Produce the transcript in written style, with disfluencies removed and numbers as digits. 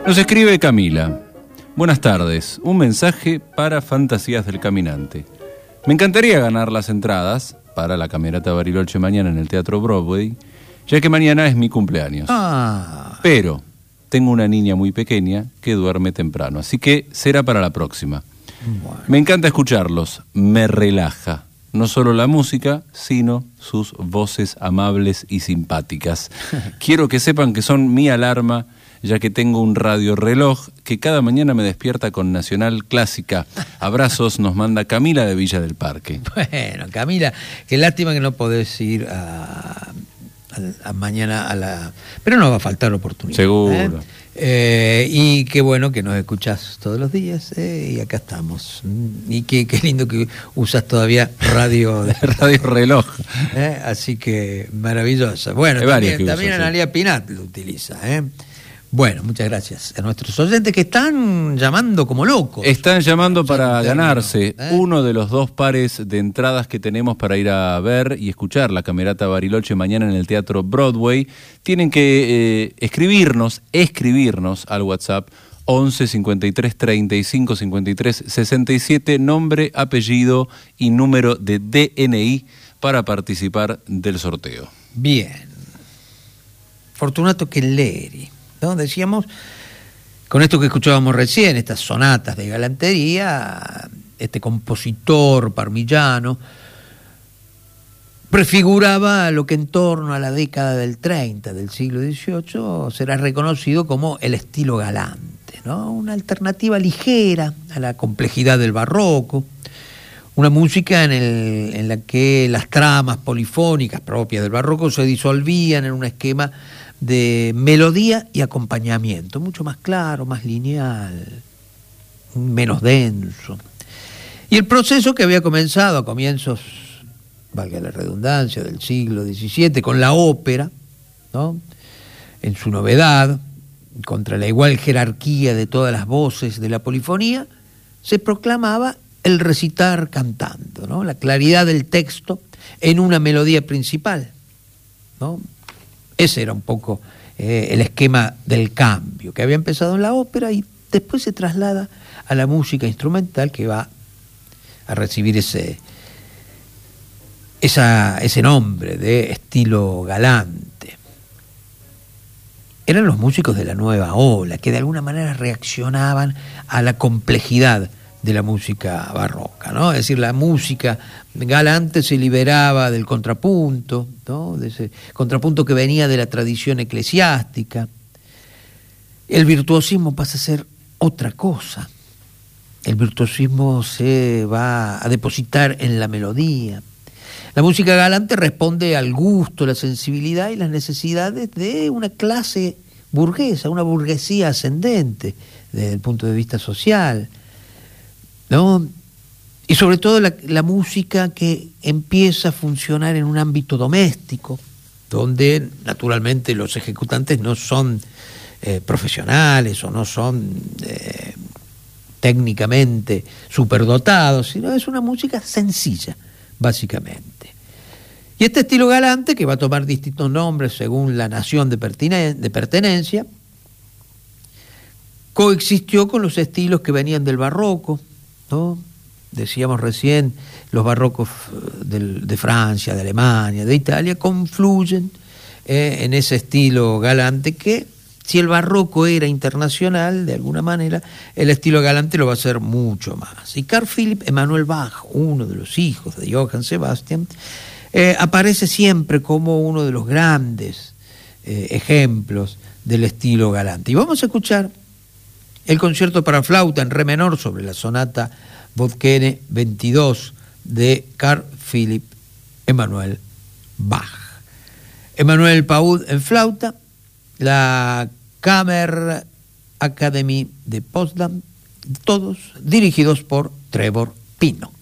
Nos escribe Camila. Buenas tardes, un mensaje para Fantasías del Caminante. Me encantaría ganar las entradas para la Camerata Bariloche mañana en el Teatro Broadway, ya que mañana es mi cumpleaños. Pero tengo una niña muy pequeña que duerme temprano, así que será para la próxima. Bueno. Me encanta escucharlos, me relaja. No solo la música, sino sus voces amables y simpáticas. Quiero que sepan que son mi alarma, ya que tengo un radio reloj que cada mañana me despierta con Nacional Clásica. Abrazos, nos manda Camila de Villa del Parque. Bueno, Camila, qué lástima que no podés ir a mañana a la... Pero no va a faltar oportunidad. Seguro. Y qué bueno que nos escuchás todos los días, y acá estamos. Y qué lindo que usas todavía radio reloj. Así que maravilloso. Bueno, también Analia Pinat lo utiliza. Bueno, muchas gracias a nuestros oyentes que están llamando como locos. Están llamando para ganarse uno de los 2 pares de entradas que tenemos para ir a ver y escuchar la Camerata Bariloche mañana en el Teatro Broadway. Tienen que escribirnos al WhatsApp 11 53 35 53 67, nombre, apellido y número de DNI para participar del sorteo. Bien. Fortunato Kelleri, ¿no? Decíamos, con esto que escuchábamos recién, estas sonatas de galantería, este compositor parmillano prefiguraba lo que en torno a la década del 30 del siglo XVIII será reconocido como el estilo galante, ¿no? Una alternativa ligera a la complejidad del barroco, una música en la que las tramas polifónicas propias del barroco se disolvían en un esquema de melodía y acompañamiento, mucho más claro, más lineal, menos denso. Y el proceso que había comenzado a comienzos, valga la redundancia, del siglo XVII, con la ópera, ¿no? En su novedad, contra la igual jerarquía de todas las voces de la polifonía, se proclamaba el recitar cantando, ¿no? La claridad del texto en una melodía principal, ¿no? Ese era un poco el esquema del cambio que había empezado en la ópera y después se traslada a la música instrumental, que va a recibir ese nombre de estilo galante. Eran los músicos de la nueva ola que de alguna manera reaccionaban a la complejidad de la música barroca, ¿no? Es decir, la música galante se liberaba del contrapunto, ¿no? De ese contrapunto que venía de la tradición eclesiástica. El virtuosismo pasa a ser otra cosa. El virtuosismo se va a depositar en la melodía. La música galante responde al gusto, la sensibilidad y las necesidades de una clase burguesa, una burguesía ascendente desde el punto de vista social, ¿no? Y sobre todo la música que empieza a funcionar en un ámbito doméstico, donde naturalmente los ejecutantes no son profesionales o no son técnicamente superdotados, sino es una música sencilla, básicamente. Y este estilo galante, que va a tomar distintos nombres según la nación de pertenencia, coexistió con los estilos que venían del barroco, ¿no? Decíamos recién, los barrocos de Francia, de Alemania, de Italia, confluyen en ese estilo galante que, si el barroco era internacional, de alguna manera, el estilo galante lo va a ser mucho más. Y Carl Philipp Emanuel Bach, uno de los hijos de Johann Sebastian, aparece siempre como uno de los grandes ejemplos del estilo galante. Y vamos a escuchar el concierto para flauta en re menor sobre la sonata Böttcher 22 de Carl Philipp Emanuel Bach. Emanuel Paud en flauta, la Kammerakademie de Potsdam, todos dirigidos por Trevor Pino.